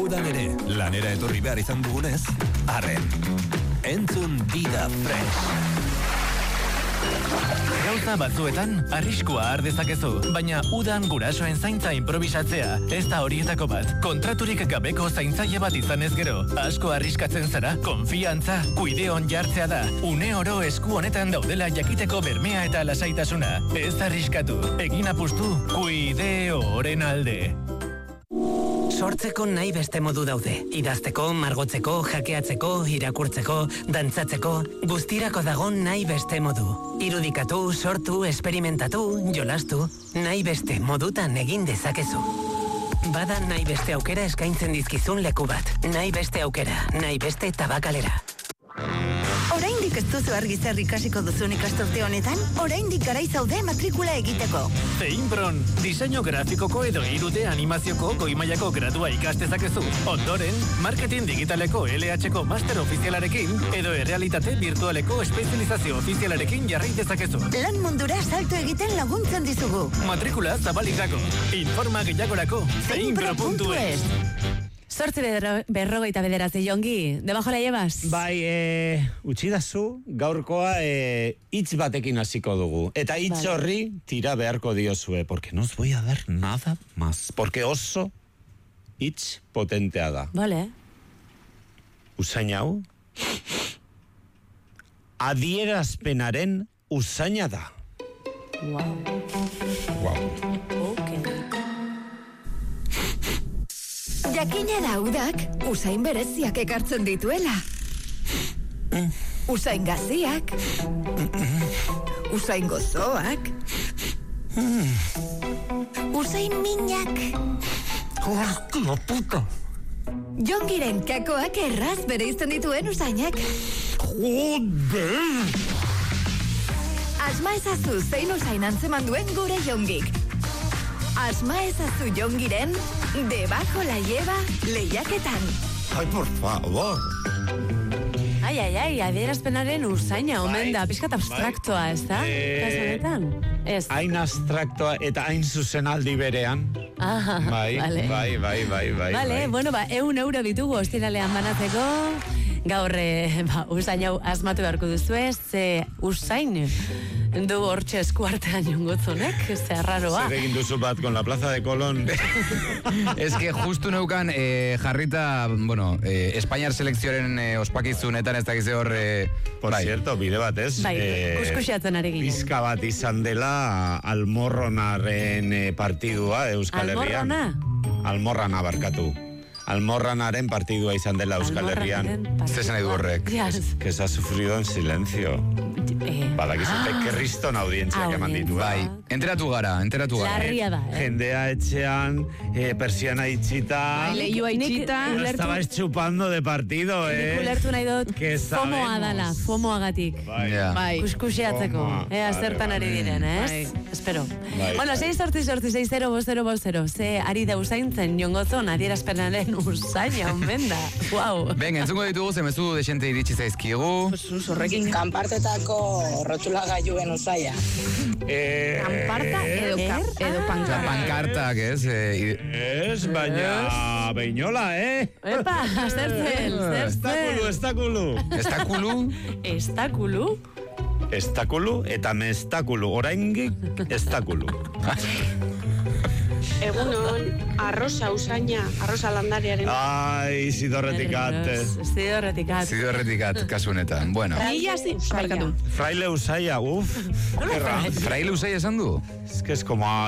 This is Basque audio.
udan ere, lanera etorri behar izan dugunez, arren. Entzun Dida Fresh. Gauza batzuetan, arriskua har dezakezu, baina udan gurasoen zaintza improvisatzea, ez da horietako bat. Kontraturik gabeko zaintzaile bat izanez gero, asko arriskatzen zara, konfiantza, kuideon jartzea da. Une oro esku honetan daudela jakiteko bermea eta lasaitasuna. Ez arriskatu, egin apustu, kuideoren alde. Sortzeko nahi beste modu daude. Idazteko, margotzeko, jakeatzeko, irakurtzeko, dantzatzeko, guztirako dago nahi beste modu. Irudikatu, sortu, esperimentatu, jolastu, nahi beste modutan egin dezakezu. Bada nahi beste aukera eskaintzen dizkizun leku bat. Nahi beste aukera, nahi beste tabakalera. Oraindik ez duzu argi zer ikasiko duzun ikasturte honetan, oraindik garai zaude matrikula egiteko. Zeinpron, diseinu grafikoko edo 3D animazioko goi-mailako gradua ikastezakezu. Ondoren, marketing digitaleko LH-ko master ofizialarekin edo errealitate virtualeko espezializazio ofizialarekin jarrai dezakezu. Lan mundura salto egiten laguntzen dizugu. Matrikula zabalik dago. Informa gehiagorako zeinpro.es. 8:49 Jongi, debajo la llevas? Bai, utzidazu, gaurkoa hitz batekin hasiko dugu. Eta hitz horri tira beharko diozue, porque no os voy a dar nada más. Porque oso hitz potentea da. Vale. Usain hau, adierazpenaren usaina da. Wow. Jakina da udak, usain bereziak ekartzen dituela. Usain gaziak. Usain gozoak. Usain minak. Hostia puta. Jongiren kakoak erraz bereizten dituen usainak. Joder! Asma ezazu zein usain antzeman duen gure Jongik. Asma ezazu Jongiren debajo la lleva lehiaketan. Ay, por favor. Ai, adierazpenaren usaina, omen da, pixkat abstraktoa, ez da? Kasu honetan? Ez. Hain abstraktoa eta hain zuzen aldi berean. Bai. Vale, bueno, 100 euro ditugu ostiralean banatzeko. Gaur, usain hau asmatu beharko duzu ez, usain du hortxe eskuartean jongotzonek, ze arraroa. Zer egin duzu bat con la plaza de Colón. Es que justu neukan jarrita, bueno, Espainiar selekzioaren ospakizunetan ez dakize hor... Por cierto, bide bat ez. Bai, kuskusiatzen ari ginen. Bizka bat izan dela Almorronaren partidua Euskal Herrian. Almorrana barkatu. Almorranaren partidua izan dela Euskal Herrian. Zesan nahi du horrek. Que se ha sufrido en silencio. Badakizute kriston audientziak eman ditu. Bai, enteratu gara. Larria da, Jendea etxean, persiana itxita. Leioa itxita. Estabais chupando de partido, Ulertu nahi dut, fomoa dala, fomoagatik. Bai. Kuskusiatzeko. Zertan ari diren, ez? Espero. Bueno, 6-sortzi-60-50-50. Ze ari da usaintzen jongotzon adierazpenaren usaina, omen da. Wow. Venga, entzungo ditugu, zemezu desente iritsi zaizkigu. Horrekin kanpartetako rotulagailuen usaia. Kanparta edo pankarta. Pankartak, ez? Ez, baina beinola, Epa, zertzen. Estakulu eta mestakulu. Oraingik estakulu. Egunon, arroza usaina, arroza landariaren. Ai, Sidorretikat. Sidorretikat, kasunetan. Bueno. Fraile usaia, Fraile usaia esan du? Es que es como